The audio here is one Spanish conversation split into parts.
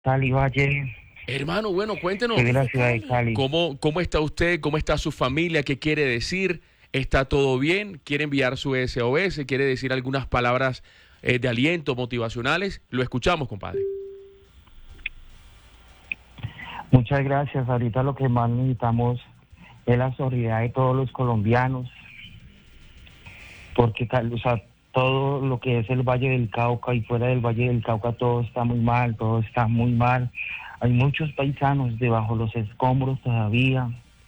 Cali Valle, Hermano, bueno, soy cuéntenos, de la Desde ciudad de Cali. Cali. ¿cómo está usted? ¿Cómo está su familia? ¿Qué quiere decir? ¿Está todo bien? ¿Quiere enviar su SOS? ¿Quiere decir algunas palabras de aliento, motivacionales? Lo escuchamos, compadre. Muchas gracias. Ahorita lo que más necesitamos es la solidaridad de todos los colombianos, porque o sea, todo lo que es el Valle del Cauca y fuera del Valle del Cauca todo está muy mal, todo está muy mal. Hay muchos paisanos debajo los escombros todavía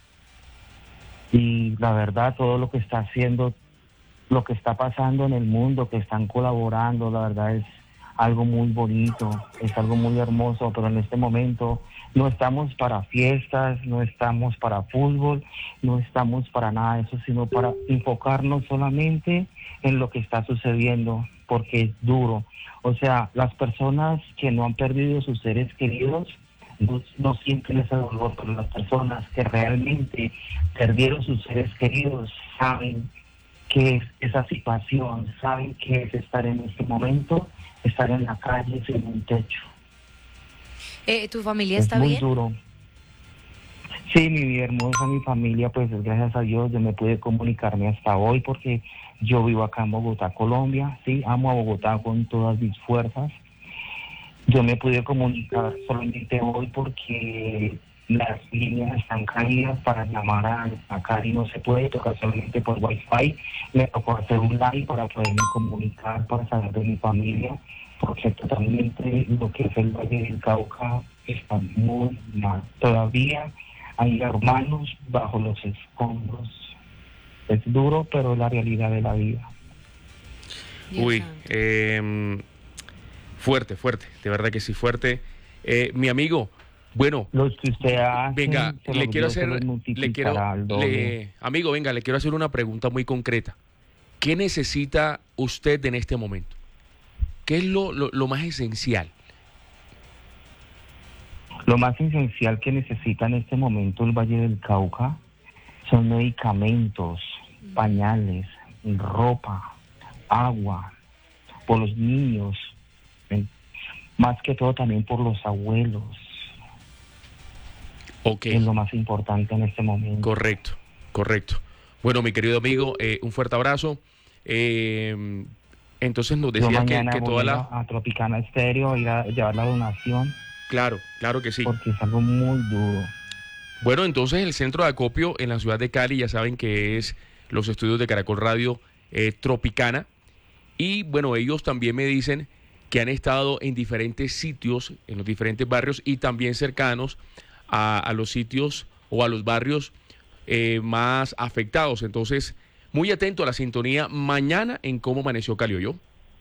y la verdad todo lo que está haciendo, lo que está pasando en el mundo, que están colaborando, la verdad es algo muy bonito, es algo muy hermoso, pero en este momento no estamos para fiestas, no estamos para fútbol, no estamos para nada de eso, sino para enfocarnos solamente en lo que está sucediendo, porque es duro. O sea, las personas que no han perdido sus seres queridos, no sienten ese dolor, pero las personas que realmente perdieron sus seres queridos saben qué es esa situación, saben qué es estar en este momento, estar en la calle sin un techo. ¿Tu familia Es está muy bien? duro. Sí, mi vida hermosa, mi familia, pues gracias a Dios yo me pude comunicarme hasta hoy porque yo vivo acá en Bogotá, Colombia, sí, amo a Bogotá con todas mis fuerzas. Yo me pude comunicar solamente hoy porque las líneas están caídas para llamar a Cali, no se puede tocar solamente por Wi-Fi. Me tocó hacer un live para poderme comunicar, para saber de mi familia, porque totalmente lo que es el Valle del Cauca está muy mal. Todavía hay hermanos bajo los escombros. Es duro, pero es la realidad de la vida. Dios Uy, santo. fuerte, fuerte, de verdad que sí, fuerte. Mi amigo, bueno, Los que usted venga, hace, Dios se los multiplicará al doble. amigo, venga, le quiero hacer una pregunta muy concreta. ¿Qué necesita usted en este momento? ¿Qué es lo más esencial? Lo más esencial que necesita en este momento el Valle del Cauca son medicamentos, pañales, ropa, agua, por los niños, ¿ven? Más que todo también por los abuelos, Ok, es lo más importante en este momento. correcto, correcto. Bueno, mi querido amigo, un fuerte abrazo. Eh, entonces nos Yo decía mañana que voy toda a ir la... a Tropicana Estéreo a ir a llevar la donación Claro, claro que sí. porque es algo muy duro. Bueno, entonces el centro de acopio en la ciudad de Cali, ya saben que es los estudios de Caracol Radio Tropicana. Y bueno, ellos también me dicen que han estado en diferentes sitios, en los diferentes barrios y también cercanos a los sitios o a los barrios más afectados. Entonces, muy atento a la sintonía mañana en Cómo Amaneció Cali, ¿oyó?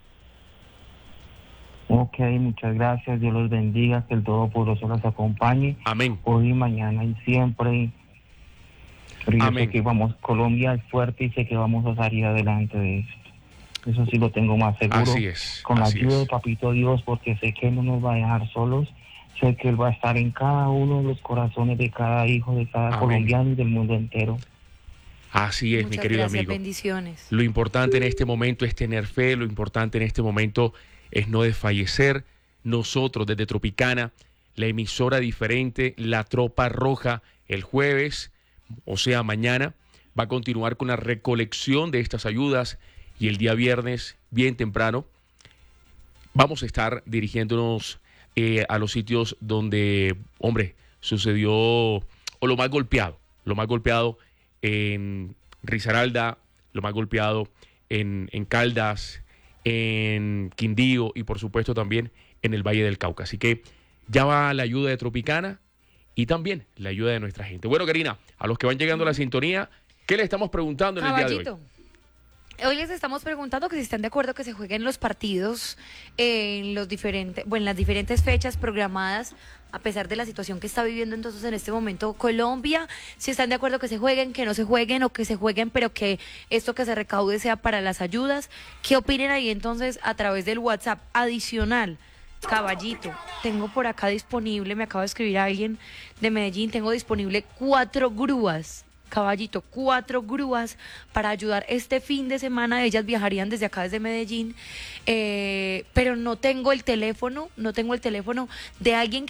Ok, muchas gracias, Dios los bendiga, que el Todopoderoso los acompañe Amén, hoy, mañana y siempre. Pero yo sé amén. que vamos, Colombia es fuerte y sé que vamos a salir adelante de esto. Eso sí lo tengo más seguro, Así es, con la así ayuda de es. Papito Dios, porque sé que Él no nos va a dejar solos. Sé que Él va a estar en cada uno de los corazones de cada hijo, de cada Amén. colombiano y del mundo entero. Así es, mi Muchas querido gracias, amigo. bendiciones. Lo importante en este momento es tener fe, lo importante en este momento es no desfallecer. Nosotros desde Tropicana, la emisora diferente, la Tropa Roja, el jueves, o sea, mañana, va a continuar con la recolección de estas ayudas y el día viernes, bien temprano, vamos a estar dirigiéndonos a los sitios donde, hombre, sucedió, o lo más golpeado en Risaralda, lo más golpeado en Caldas, en Quindío y por supuesto también en el Valle del Cauca. Así que ya va la ayuda de Tropicana y también la ayuda de nuestra gente. Bueno, Karina, a los que van llegando a la sintonía, ¿qué le estamos preguntando en el día de hoy? Caballito. Hoy les estamos preguntando que si están de acuerdo que se jueguen los partidos en los diferentes, bueno, en las diferentes fechas programadas, a pesar de la situación que está viviendo entonces en este momento Colombia, si están de acuerdo que se jueguen, que no se jueguen o que se jueguen, pero que esto que se recaude sea para las ayudas. ¿Qué opinen ahí entonces a través del WhatsApp adicional? Caballito, tengo por acá disponible, me acaba de escribir alguien de Medellín, tengo disponible 4 grúas Caballito, 4 grúas para ayudar este fin de semana. Ellas viajarían desde acá, desde Medellín, pero no tengo el teléfono de alguien